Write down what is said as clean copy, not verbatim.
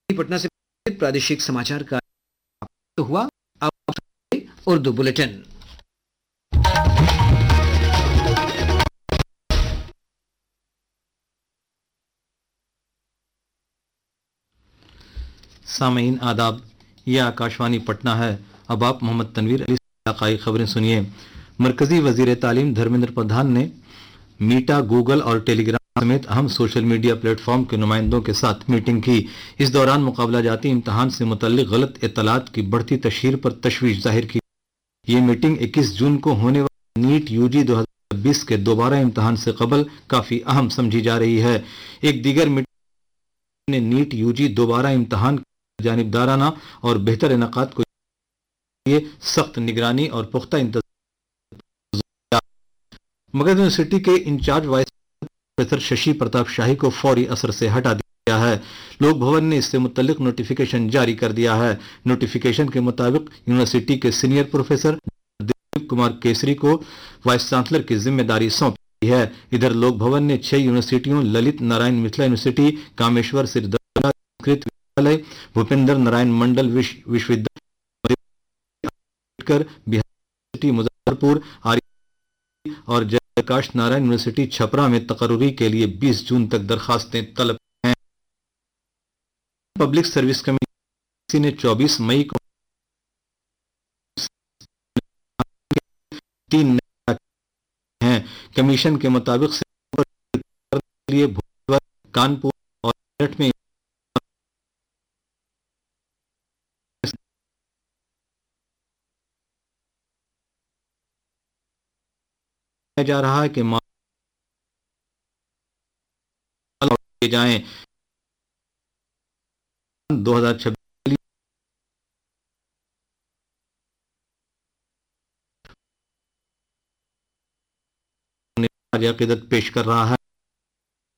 पटना से प्रादेशिक समाचार का हुआ। अब उर्दू बुलेटिन। सामीन आदाब, यह आकाशवाणी पटना है। अब आप मोहम्मद तनवीर अली से इलाकाई खबरें सुनिए। मरकजी वजीर तालीम धर्मेंद्र प्रधान ने मीटा, गूगल और टेलीग्राम समेत अहम सोशल मीडिया प्लेटफॉर्म के नुमाइंदों के साथ मीटिंग की। इस दौरान मुकाबला जाती इम्तहान से मुतल्लिक गलत इत्तलात की बढ़ती तशहीर पर तशवीश जाहिर की। ये मीटिंग 21 जून को होने वाले नीट यूजी 2020 के दोबारा इम्तहान से कबल काफी अहम समझी जा रही है। एक दीगर मीटिंग ने नीट यूजी दोबारा इम्तहान की जानिबदाराना और बेहतर इनेकाद को लिए सख्त निगरानी और पुख्ता इंतजाम। मगध यूनिवर्सिटी के in charge vice professor Shashi Pratap Shahi को फौरी असर से हटा दिया है। लोक भवन ने इससे मुतल्लिक नोटिफिकेशन जारी कर दिया है। नोटिफिकेशन के मुताबिक यूनिवर्सिटी के सीनियर प्रोफेसर दिलीप कुमार केसरी को वाइस चांसलर की जिम्मेदारी सौंपी है। इधर लोक भवन ने 6 यूनिवर्सिटियों ललित नारायण मिथिला यूनिवर्सिटी, कामेश्वर सिरदर्जा संस्कृत विश्वविद्यालय, भूपेंद्र नारायण मंडल विश्वविद्यालय, बिहार यूनिवर्सिटी मुजफ्फरपुर और जयप्रकाश नारायण यूनिवर्सिटी छपरा में तकर्रुरी के लिए 20 जून तक दरखास्तें तलब हैं। पब्लिक सर्विस कमीशन ने 24 मई को 3 हैं। कमीशन के मुताबिक के लिए भोपाल, कानपुर और मेरठ में जा रहा है कि जाएं 2026 अकीदत पेश कर रहा है।